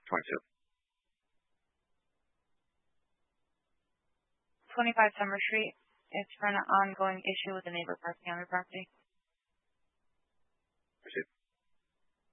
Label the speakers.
Speaker 1: 2022.
Speaker 2: 25 Summer Street. It's for an ongoing issue with a neighbor parking on their property.